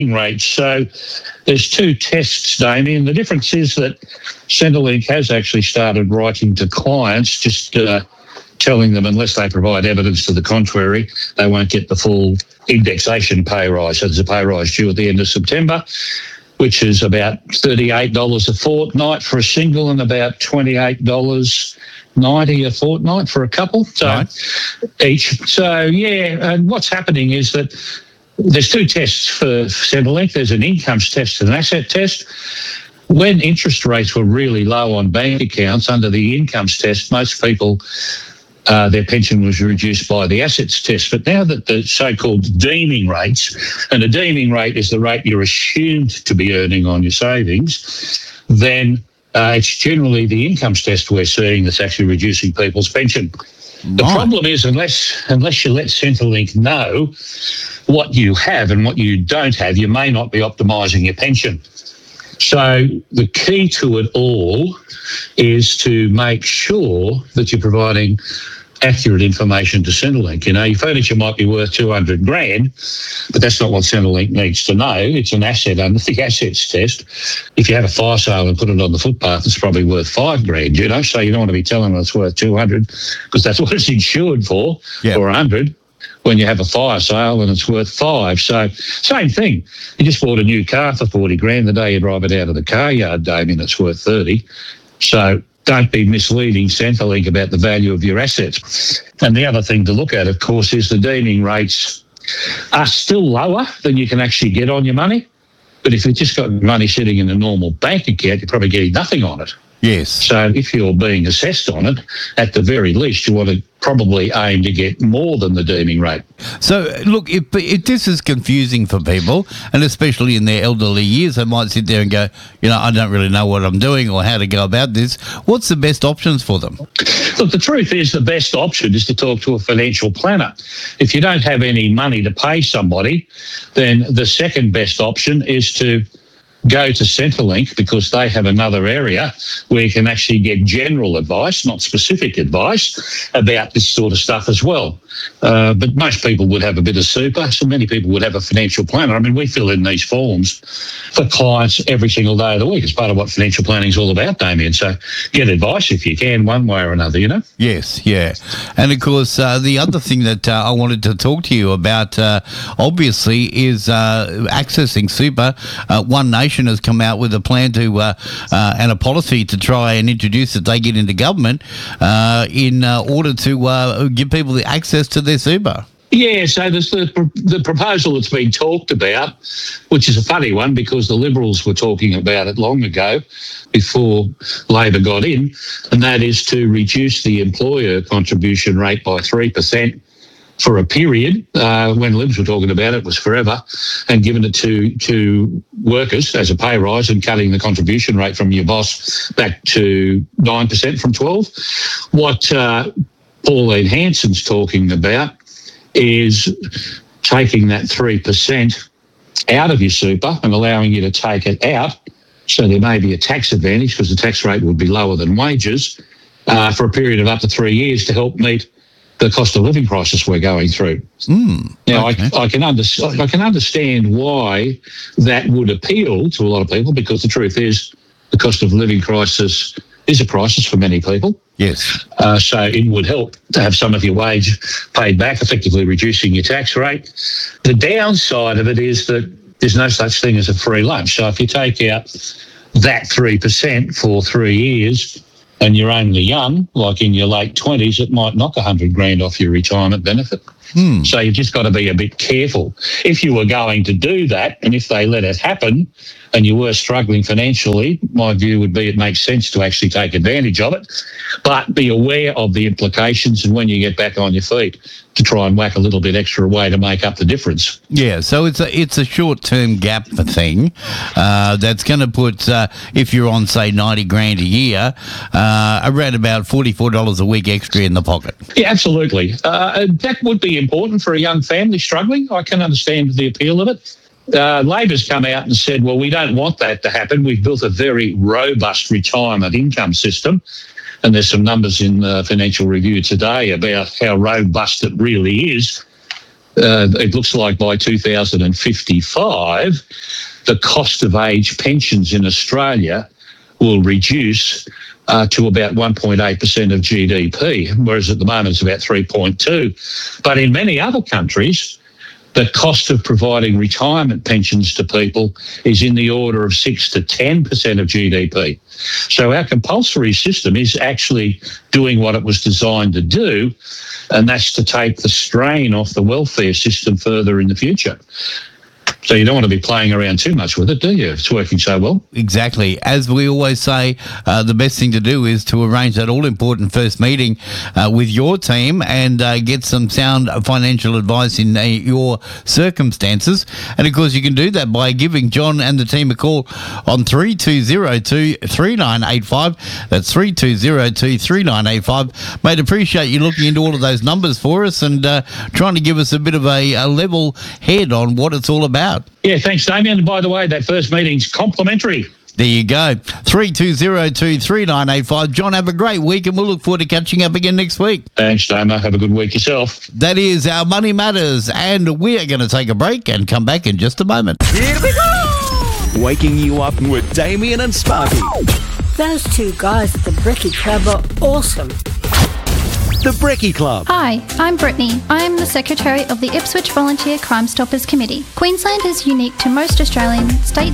rates. So there's two tests, Damien. The difference is that Centrelink has actually started writing to clients, just telling them unless they provide evidence to the contrary, they won't get the full indexation pay rise. So there's a pay rise due at the end of September, which is about $38 a fortnight for a single and about $28.90 a fortnight for a couple. So each. So, yeah, and what's happening is that there's two tests for Centrelink. There's an incomes test and an asset test. When interest rates were really low on bank accounts under the incomes test, most people, their pension was reduced by the assets test. But now that the so-called deeming rates, and a deeming rate is the rate you're assumed to be earning on your savings, then it's generally the incomes test we're seeing that's actually reducing people's pension. The problem is unless you let Centrelink know what you have and what you don't have, you may not be optimising your pension. So the key to it all is to make sure that you're providing accurate information to Centrelink. You know, your furniture might be worth $200,000, but that's not what Centrelink needs to know. It's an asset under the assets test. If you have a fire sale and put it on the footpath, it's probably worth $5,000, you know, so you don't want to be telling them it's worth 200 because that's what it's insured for, or 100. When you have a fire sale and it's worth 5. So same thing. You just bought a new car for $40,000. The day you drive it out of the car yard, Damien, it's worth 30. So don't be misleading Centrelink about the value of your assets. And the other thing to look at, of course, is the deeming rates are still lower than you can actually get on your money. But if you've just got money sitting in a normal bank account, you're probably getting nothing on it. Yes. So if you're being assessed on it, at the very least, you want to probably aim to get more than the deeming rate. So, look, if this is confusing for people, and especially in their elderly years, they might sit there and go, you know, I don't really know what I'm doing or how to go about this. What's the best options for them? Look, the truth is the best option is to talk to a financial planner. If you don't have any money to pay somebody, then the second best option is to go to Centrelink because they have another area where you can actually get general advice, not specific advice, about this sort of stuff as well. But most people would have a bit of super, so many people would have a financial planner. I mean, we fill in these forms for clients every single day of the week. It's part of what financial planning is all about, Damien. So get advice if you can, one way or another, you know? Yes, yeah. And, of course, the other thing that I wanted to talk to you about, obviously, is accessing super. One Nation has come out with a plan to and a policy to try and introduce that they get into government in order to give people the access to their super. Yeah, so there's the proposal that's been talked about, which is a funny one because the Liberals were talking about it long ago before Labor got in, and that is to reduce the employer contribution rate by 3%. For a period, when Libs were talking about it was forever, and giving it to workers as a pay rise and cutting the contribution rate from your boss back to 9% from 12. What Pauline Hanson's talking about is taking that 3% out of your super and allowing you to take it out. So there may be a tax advantage because the tax rate would be lower than wages for a period of up to 3 years to help meet the cost of living crisis we're going through. Now, okay. I can understand why that would appeal to a lot of people because the truth is the cost of living crisis is a crisis for many people. Yes. So it would help to have some of your wage paid back, effectively reducing your tax rate. The downside of it is that there's no such thing as a free lunch. So if you take out that 3% for 3 years, and you're only young, like in your late 20s, it might knock $100,000 off your retirement benefit. So you've just got to be a bit careful. If you were going to do that, and if they let it happen, and you were struggling financially, my view would be it makes sense to actually take advantage of it. But be aware of the implications, and when you get back on your feet, to try and whack a little bit extra away to make up the difference. Yeah, so it's a short-term gap thing that's going to put, if you're on, say, $90,000 a year, around about $44 a week extra in the pocket. Yeah, absolutely. That would be important for a young family struggling. I can understand the appeal of it. Labor's come out and said, well, we don't want that to happen. We've built a very robust retirement income system. And there's some numbers in the Financial Review today about how robust it really is. it looks like by 2055, the cost of age pensions in Australia will reduce to about 1.8% of GDP, whereas at the moment it's about 3.2. But in many other countries, the cost of providing retirement pensions to people is in the order of 6 to 10% of GDP. So our compulsory system is actually doing what it was designed to do, and that's to take the strain off the welfare system further in the future. So you don't want to be playing around too much with it, do you? It's working so well. Exactly. As we always say, the best thing to do is to arrange that all-important first meeting with your team and get some sound financial advice in your circumstances. And, of course, you can do that by giving John and the team a call on 3202-3985. That's 3202-3985. Mate, appreciate you looking into all of those numbers for us and trying to give us a bit of a level head on what it's all about. Yeah, thanks, Damien. And by the way, that first meeting's complimentary. There you go. 3202-3985. John, have a great week and we'll look forward to catching up again next week. Thanks, Damo. Have a good week yourself. That is our Money Matters, and we are going to take a break and come back in just a moment. Here we go! Waking you up with Damien and Sparky. Those two guys at the Brekkie Club are awesome. The Brekkie Club. Hi, I'm Brittany. I am the Secretary of the Ipswich Volunteer Crime Stoppers Committee. Queensland is unique to most Australian state